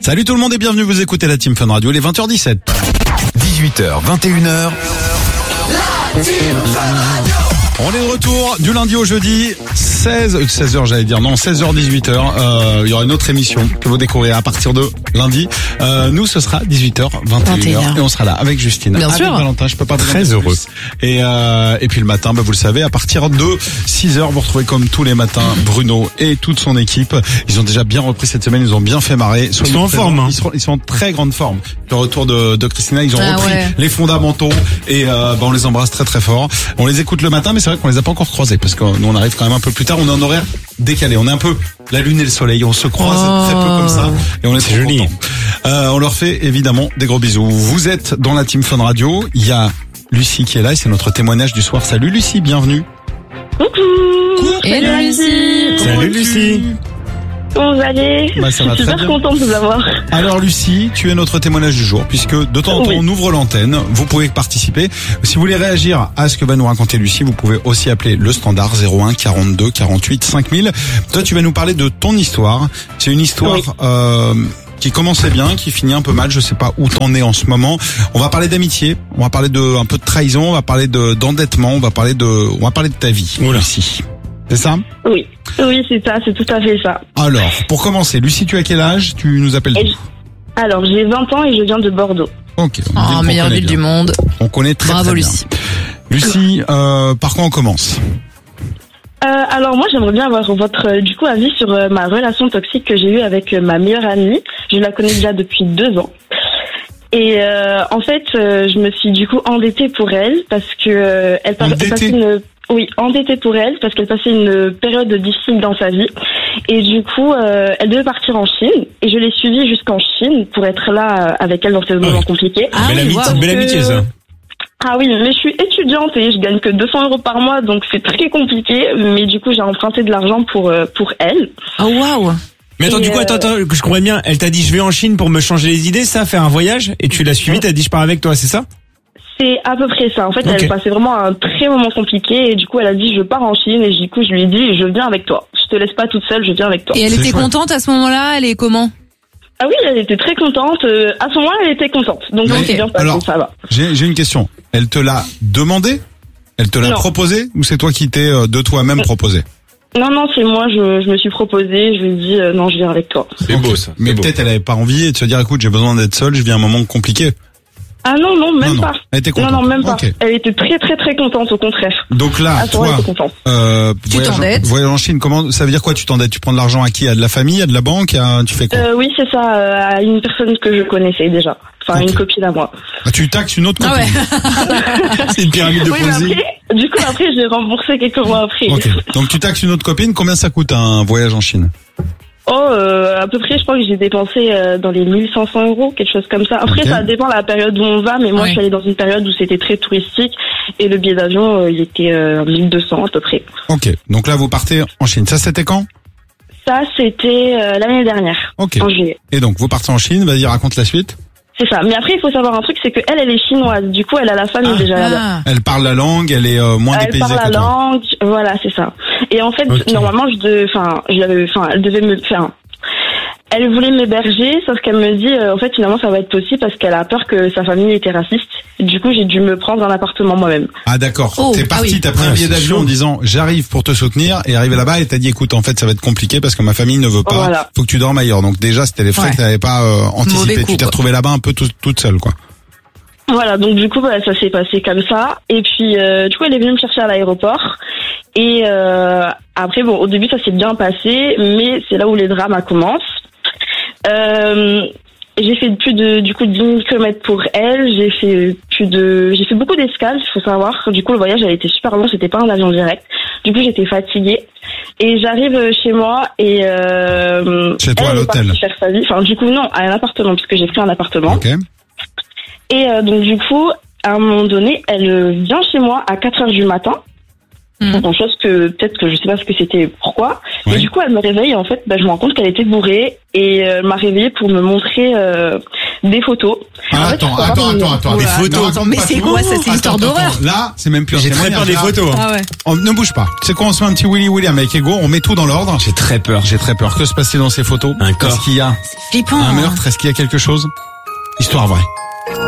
Salut tout le monde et bienvenue, vous écoutez la Team Fun Radio, il est 20h17. 18h, 21h. La Team Fun Radio. On est de retour du lundi au jeudi, 16h j'allais dire, non 16h 18h, il y aura une autre émission que vous découvrirez à partir de lundi. Nous ce sera 18h 21h et on sera là avec Justine, bien avec sûr. Valentin, je peux pas très heureux. Et puis le matin, vous le savez, à partir de 6h vous retrouvez comme tous les matins Bruno et toute son équipe. Ils ont déjà bien repris cette semaine, ils ont bien fait marrer. Ils sont en forme, hein. Ils sont en très grande forme. Le retour de Christina, ils ont repris les fondamentaux et on les embrasse très très fort. On les écoute le matin, mais c'est vrai qu'on les a pas encore croisés parce que nous on arrive quand même un peu plus tard, on est en horaire décalé, on est un peu la lune et le soleil, on se croise très peu comme ça et on est trop joli. contents. On leur fait évidemment des gros bisous. Vous êtes dans la Team Fun Radio, il y a Lucie qui est là et c'est notre témoignage du soir. Salut Lucie, bienvenue. Coucou. Hello Lucie. Salut Lucie. Comment vous allez? Bah, ça va Je suis très super bien. contente de vous avoir. Alors Lucie, tu es notre témoignage du jour puisque de temps en temps Oui. on ouvre l'antenne, vous pouvez participer. Si vous voulez réagir à ce que va nous raconter Lucie, vous pouvez aussi appeler le standard 01 42 48 5000. Toi tu vas nous parler de ton histoire. C'est une histoire qui commençait bien, qui finit un peu mal, je sais pas où t'en es en ce moment. On va parler d'amitié, on va parler de un peu de trahison, on va parler d'endettement, on va parler de ta vie, Oula. Lucie. C'est ça? Oui, c'est ça, c'est tout à fait ça. Alors, pour commencer, Lucie, tu as quel âge? Tu nous appelles d'où? Alors, j'ai 20 ans et je viens de Bordeaux. Ok. Oh, meilleure ville du monde. On connaît très Bravo très bien. Lucie. Lucie, par quoi on commence? Alors moi, j'aimerais bien avoir votre avis sur ma relation toxique que j'ai eue avec ma meilleure amie. Je la connais déjà depuis 2 ans. Et en fait, je me suis du coup endettée pour elle parce que elle passait endettée pour elle parce qu'elle passait une période difficile dans sa vie. Et du coup, elle devait partir en Chine et je l'ai suivie jusqu'en Chine pour être là avec elle dans ces moments compliqués. Ah Belle oui, amitié, wow. belle amitié ça. Ah oui, mais je suis étudiante et je gagne que 200 € par mois, donc c'est très compliqué. Mais du coup, j'ai emprunté de l'argent pour elle. Oh waouh. Mais attends, Et du coup, attends, que je comprends bien. Elle t'a dit je vais en Chine pour me changer les idées, ça, faire un voyage, et tu l'as suivi, t'as dit je pars avec toi, c'est ça? C'est à peu près ça. En fait, Ok. elle passait vraiment un très moment compliqué et du coup, elle a dit je pars en Chine et du coup, je lui ai dit je viens avec toi. Je te laisse pas toute seule, je viens avec toi. Et elle C'est était chouette. contente à ce moment-là, elle est comment? Ah oui, elle était très contente. À ce moment-là, elle était contente. Donc, Mais- c'est bien passé, alors- ça va. J'ai une question. Elle te l'a demandé? Elle te l'a Non. proposé? Ou c'est toi qui t'es de toi-même proposé? Non, c'est moi, je me suis proposée, je lui ai dit non, je viens avec toi. C'est beau ça. Mais peut-être elle avait pas envie de se dire écoute, j'ai besoin d'être seule, je vis un moment compliqué. Ah non, même Non, pas. elle était contente. Non, même pas. Ok. Elle était très, très, très contente, au contraire. Donc là, À ce moment-là, toi, elle était contente. t'endettes. voyage en Chine, comment, ça veut dire quoi tu t'endettes? Tu prends de l'argent à qui? À de la famille, à de la banque, tu fais quoi? Oui, c'est ça, à une personne que je connaissais déjà. Enfin, Ok. une copine à moi. Ah, tu taxes une autre Ah copine. ouais. C'est une pyramide de Oui, mais Ponzi. après, j'ai remboursé quelques mois après. Ok. Donc tu taxes une autre copine, combien ça coûte un voyage en Chine? À peu près, je crois que j'ai dépensé dans les 1500 €, quelque chose comme ça. Après, Ok. ça dépend de la période où on va, mais moi, Ouais. je suis allée dans une période où c'était très touristique et le billet d'avion, il était 1200 à peu près. Ok. Donc là, vous partez en Chine. Ça, c'était quand? Ça, c'était l'année dernière, Ok. en juillet. Et donc, vous partez en Chine, vas-y, raconte la suite. C'est ça. Mais après, il faut savoir un truc, c'est que elle est chinoise. Du coup, elle a la famille déjà là-bas. Ah. Elle parle la langue, elle est moins Elle dépaysée parle que la toi. langue, voilà, c'est ça. Et en fait, Ok. normalement, elle devait me faire. Elle voulait m'héberger, sauf qu'elle me dit, en fait, finalement, ça va être possible parce qu'elle a peur que sa famille était raciste. Du coup, j'ai dû me prendre un appartement moi-même. Ah d'accord. Oh, T'es parti, ah oui. t'as pris un Ah, billet c'est d'avion chaud. en disant j'arrive pour te soutenir et arrivé là-bas et t'as dit écoute en fait ça va être compliqué parce que ma famille ne veut pas. Voilà. Faut que tu dormes ailleurs. Donc déjà c'était les frais Ouais. que t'avais pas anticipé. Mauvais coup, Tu t'es quoi. retrouvée là-bas un peu toute seule quoi. Voilà, donc du coup, ça s'est passé comme ça. Et puis, du coup, elle est venue me chercher à l'aéroport. Et après, bon, au début, ça s'est bien passé, mais c'est là où les drames commencent. J'ai fait plus de 10 000 km pour elle. J'ai fait beaucoup d'escales, il faut savoir. Du coup, le voyage a été super long, c'était pas un avion direct. Du coup, j'étais fatiguée. Et j'arrive chez moi et Chez toi, à elle est l'hôtel. partie faire sa vie. Enfin, du coup, non, à un appartement, puisque j'ai pris un appartement. Ok. Et donc du coup, à un moment donné, elle vient chez moi à 4h du matin. Bon, chose que peut-être que je sais pas ce que c'était, pourquoi. Ouais. Et du coup, elle me réveille et en fait, je me rends compte qu'elle était bourrée et elle m'a réveillée pour me montrer des photos. Ah, En fait, attends, faut avoir une- Des photos. Attends, mais c'est quoi ça? C'est une histoire d'horreur. Là, c'est même plus un J'ai très peur témoignage, des là. photos. hein. Ah ouais. Ne bouge pas. C'est quoi, on se met un petit Willy William avec Ego, on met tout dans l'ordre. J'ai très peur. J'ai très peur. Que se passe-t-il dans ces photos? Un corps. Est-ce qu'il y a Flippant. un meurtre? Est-ce qu'il y a quelque chose? Histoire vraie.